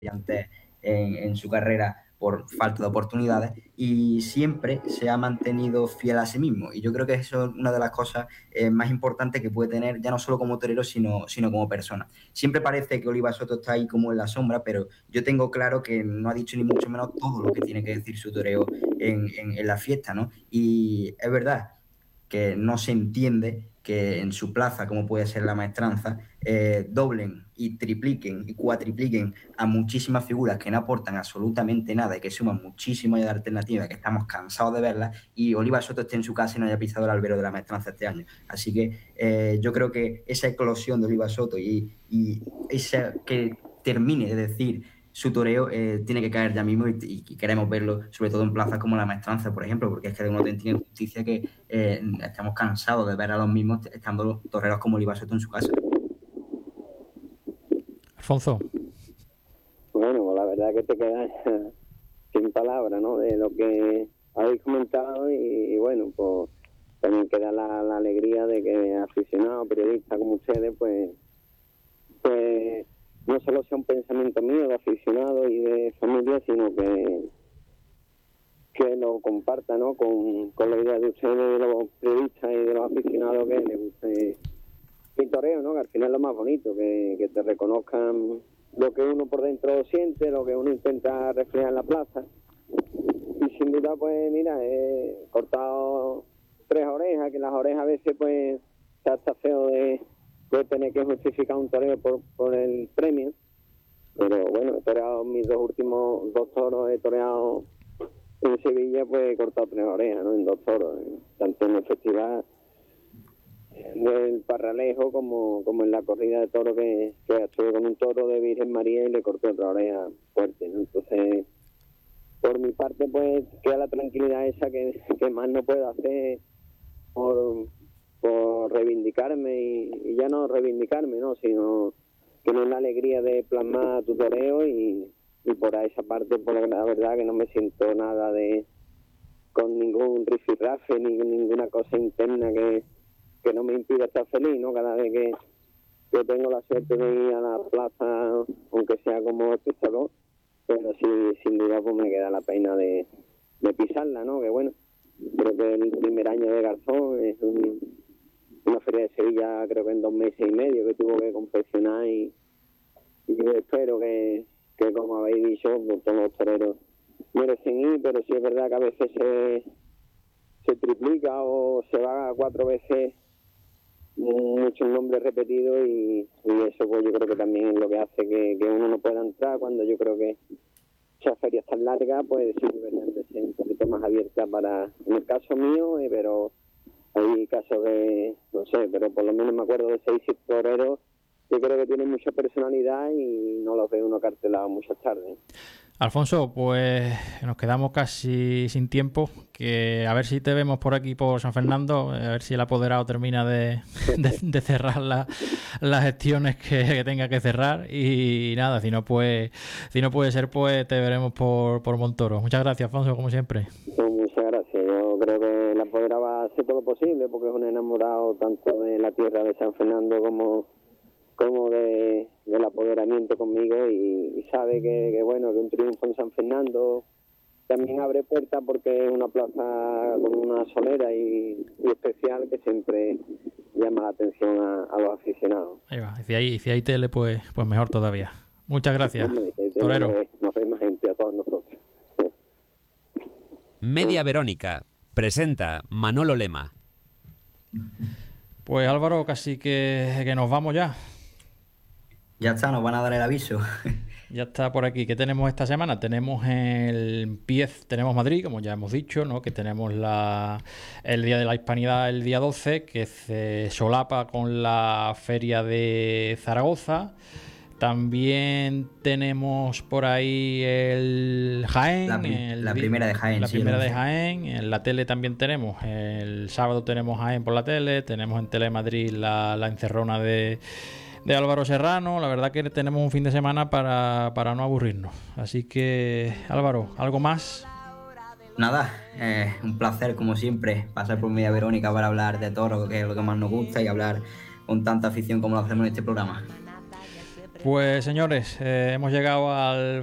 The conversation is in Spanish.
antes en su carrera por falta de oportunidades y siempre se ha mantenido fiel a sí mismo. Y yo creo que eso es una de las cosas más importantes que puede tener, ya no solo como torero, sino como persona. Siempre parece que Oliva Soto está ahí como en la sombra, pero yo tengo claro que no ha dicho ni mucho menos todo lo que tiene que decir su toreo en la fiesta, ¿no? Y es verdad que no se entiende que en su plaza, como puede ser la maestranza, doblen y tripliquen y cuatripliquen a muchísimas figuras que no aportan absolutamente nada y que suman muchísimo de alternativa, que estamos cansados de verlas, y Oliva Soto esté en su casa y no haya pisado el albero de la maestranza este año. Así que yo creo que esa eclosión de Oliva Soto y esa que termine de decir su toreo tiene que caer ya mismo y queremos verlo, sobre todo en plazas como la Maestranza, por ejemplo, porque es que de una auténtica injusticia que estamos cansados de ver a los mismos estando los toreros como Oliva Soto en su casa. Alfonso. Bueno, pues la verdad que te quedas sin palabras, ¿no? De lo que habéis comentado y bueno, pues también queda la alegría de que aficionados, periodistas como ustedes, pues no solo sea un pensamiento mío de aficionado y de familia, sino que lo comparta, ¿no? Con la idea de ustedes, de los periodistas y de los aficionados, que les guste el toreo, ¿no? Que al final es lo más bonito, que te reconozcan lo que uno por dentro siente, lo que uno intenta reflejar en la plaza. Y sin duda, pues mira, he cortado 3 orejas, que las orejas a veces pues se hace feo de tener que justificar un toreo por el premio. Pero bueno, he toreado mis últimos 2 toros, he toreado en Sevilla, pues he cortado 3 orejas, ¿no? En 2 toros, tanto en el festival del Parralejo como en la corrida de toro que estuve con un toro de Virgen María y le corté otra oreja fuerte, ¿no? Entonces, por mi parte, pues queda la tranquilidad esa que más no puedo hacer por reivindicarme y ya no reivindicarme, ¿no? Sino tener la alegría de plasmar tu toreo y por esa parte, por la verdad que no me siento nada con ningún rifirrafe ni ninguna cosa interna que no me impida estar feliz, ¿no? Cada vez que yo tengo la suerte de ir a la plaza, aunque sea como espectador, pero sí, sin duda, pues me queda la pena de pisarla, ¿no? Que bueno, creo que el primer año de Garzón es una feria de Sevilla, creo que en 2 meses y medio que tuvo que confeccionar y yo espero que como habéis dicho, pues, todos los toreros merecen ir, pero sí es verdad que a veces se triplica o se va 4 veces muchos nombres repetidos y eso pues yo creo que también es lo que hace que uno no pueda entrar, cuando yo creo que esas ferias tan largas pues sí deberían de ser un poquito más abiertas para, en el caso mío, pero hay casos de, no sé, pero por lo menos me acuerdo de 6 toreros que creo que tienen mucha personalidad y no los ve uno cartelado muchas tardes. Alfonso, pues nos quedamos casi sin tiempo, que a ver si te vemos por aquí por San Fernando, a ver si el apoderado termina de cerrar las gestiones que tenga que cerrar y nada, si no puede ser, pues te veremos por Montoro. Muchas gracias, Alfonso, como siempre. Pues muchas gracias, yo creo que el apoderado va a hacer todo lo posible porque es un enamorado tanto de la tierra de San Fernando como del apoderamiento conmigo y sabe que bueno, que un triunfo en San Fernando también abre puertas porque es una plaza con una solera y especial que siempre llama la atención a los aficionados. Ahí va, y si hay tele, pues mejor todavía. Muchas gracias, torero. Nos vemos gente a todos nosotros. Media Verónica presenta Manolo Lema. Pues Álvaro, casi que nos vamos ya. Ya está, nos van a dar el aviso. Ya está por aquí. ¿Qué tenemos esta semana? Tenemos tenemos Madrid, como ya hemos dicho, ¿no? Que tenemos el Día de la Hispanidad el día 12, que se solapa con la Feria de Zaragoza. También tenemos por ahí el Jaén. La primera de Jaén. La primera de Jaén. En la tele también tenemos. El sábado tenemos Jaén por la tele. Tenemos en Telemadrid la encerrona de Álvaro Serrano. La verdad que tenemos un fin de semana para no aburrirnos. Así que, Álvaro, ¿algo más? Nada, un placer como siempre pasar por Media Verónica para hablar de toro, que es lo que más nos gusta, y hablar con tanta afición como lo hacemos en este programa. Pues señores, hemos llegado al